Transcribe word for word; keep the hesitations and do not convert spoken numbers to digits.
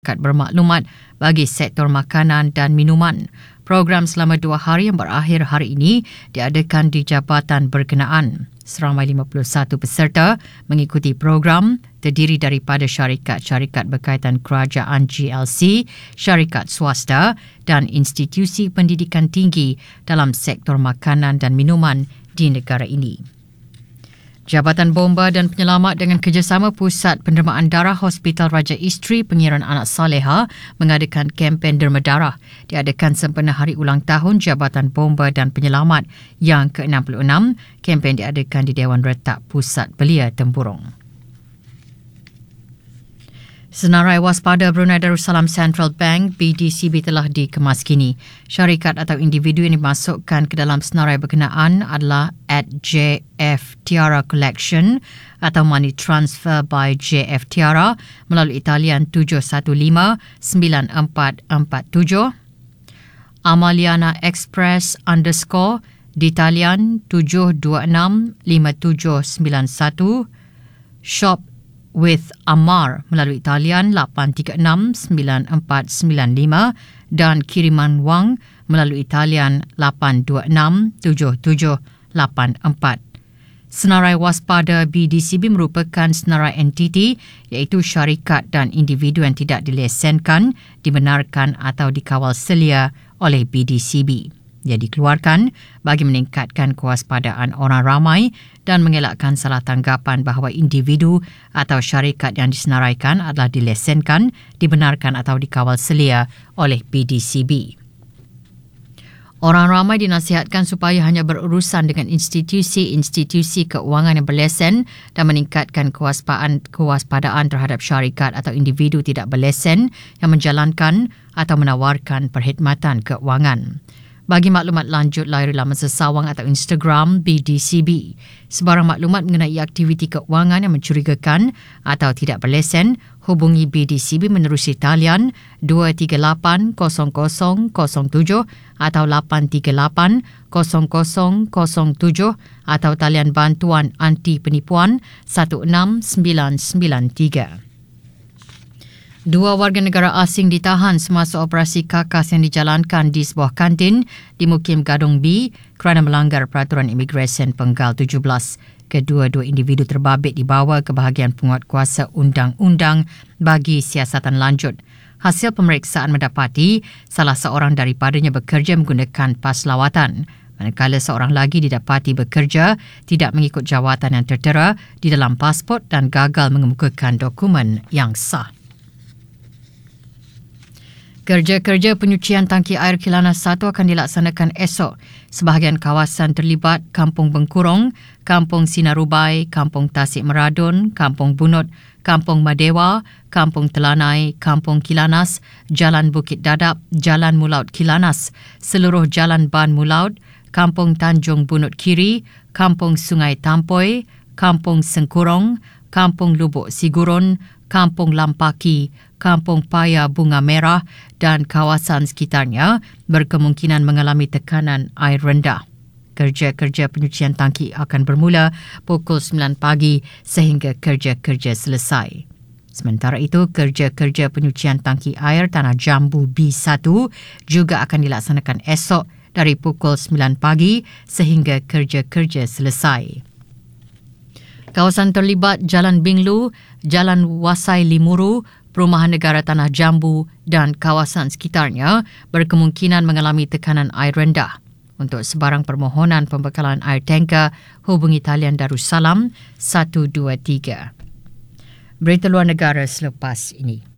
syarikat bermaklumat bagi sektor makanan dan minuman. Program selama dua hari yang berakhir hari ini diadakan di jabatan berkenaan. Seramai lima puluh satu peserta mengikuti program terdiri daripada syarikat-syarikat berkaitan kerajaan G L C, syarikat swasta dan institusi pendidikan tinggi dalam sektor makanan dan minuman di negara ini. Jabatan Bomba dan Penyelamat dengan kerjasama Pusat Pendermaan Darah Hospital Raja Isteri Pengiran Anak Saleha mengadakan kempen derma darah. Diadakan sempena Hari Ulang Tahun Jabatan Bomba dan Penyelamat yang ke enam puluh enam. Kempen diadakan di Dewan Retak Pusat Belia Tempurung. Senarai waspada Brunei Darussalam Central Bank B D C B telah dikemaskini. Syarikat atau individu yang dimasukkan ke dalam senarai berkenaan adalah at J F Tiara Collection atau Money Transfer by J F Tiara melalui talian tujuh satu lima sembilan empat empat tujuh, Amaliana Express underscore di talian tujuh dua enam lima tujuh sembilan satu, Shop with Amar melalui talian lapan tiga enam sembilan empat sembilan lima dan kiriman wang melalui talian lapan dua enam tujuh tujuh lapan empat. Senarai waspada B D C B merupakan senarai entiti iaitu syarikat dan individu yang tidak dilesenkan, dibenarkan atau dikawal selia oleh B D C B. Ia dikeluarkan bagi meningkatkan kewaspadaan orang ramai dan mengelakkan salah tanggapan bahawa individu atau syarikat yang disenaraikan adalah dilesenkan, dibenarkan atau dikawal selia oleh B D C B. Orang ramai dinasihatkan supaya hanya berurusan dengan institusi-institusi keuangan yang berlesen dan meningkatkan kewaspadaan, kewaspadaan terhadap syarikat atau individu tidak berlesen yang menjalankan atau menawarkan perkhidmatan keuangan. Bagi maklumat lanjut, layari laman sesawang atau Instagram B D C B. Sebarang maklumat mengenai aktiviti keuangan yang mencurigakan atau tidak berlesen, hubungi B D C B menerusi talian dua tiga lapan kosong kosong kosong tujuh atau lapan tiga lapan kosong kosong kosong tujuh atau talian bantuan anti penipuan satu enam sembilan sembilan tiga. Dua warga negara asing ditahan semasa operasi kakas yang dijalankan di sebuah kantin di Mukim Gadong B kerana melanggar peraturan imigresen Penggal tujuh belas. Kedua-dua individu terbabit dibawa ke bahagian penguatkuasa undang-undang bagi siasatan lanjut. Hasil pemeriksaan mendapati salah seorang daripadanya bekerja menggunakan pas lawatan, manakala seorang lagi didapati bekerja tidak mengikut jawatan yang tertera di dalam pasport dan gagal mengemukakan dokumen yang sah. Kerja-kerja penyucian tangki air Kilana satu akan dilaksanakan esok. Sebahagian kawasan terlibat Kampung Bengkurong, Kampung Sinarubai, Kampung Tasik Meradun, Kampung Bunut, Kampung Madewa, Kampung Telanai, Kampung Kilanas, Jalan Bukit Dadap, Jalan Mulaut Kilanas, seluruh Jalan Ban Mulaut, Kampung Tanjung Bunut Kiri, Kampung Sungai Tampoi, Kampung Sengkurong, Kampung Lubuk Sigurun, Kampung Lampaki, Kampung Paya Bunga Merah dan kawasan sekitarnya berkemungkinan mengalami tekanan air rendah. Kerja-kerja penyucian tangki akan bermula pukul sembilan pagi sehingga kerja-kerja selesai. Sementara itu, kerja-kerja penyucian tangki air Tanah Jambu B satu juga akan dilaksanakan esok dari pukul sembilan pagi sehingga kerja-kerja selesai. Kawasan terlibat Jalan Binglu, Jalan Wasai Limuru, Perumahan Negara Tanah Jambu dan kawasan sekitarnya berkemungkinan mengalami tekanan air rendah. Untuk sebarang permohonan pembekalan air tanker, hubungi talian Darussalam satu dua tiga. Berita luar negara selepas ini.